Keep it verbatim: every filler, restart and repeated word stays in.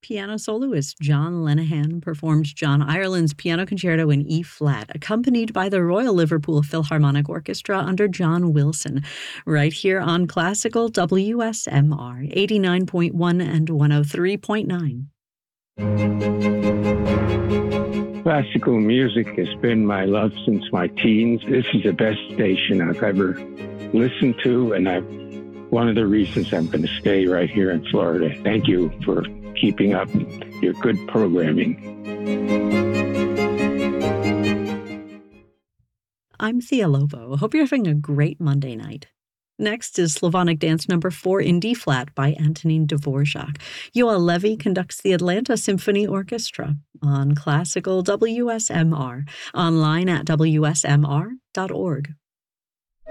piano soloist John Lenihan performed John Ireland's Piano Concerto in E-flat, accompanied by the Royal Liverpool Philharmonic Orchestra under John Wilson, right here on Classical W S M R eighty-nine point one and one oh three point nine. Classical music has been my love since my teens. This is the best station I've ever listened to, and I've one of the reasons I'm going to stay right here in Florida. Thank you for keeping up your good programming. I'm Thea Lovo. Hope you're having a great Monday night. Next is Slavonic Dance Number four in D-flat by Antonin Dvorak. Yoel Levy conducts the Atlanta Symphony Orchestra on Classical W S M R, online at W S M R dot org.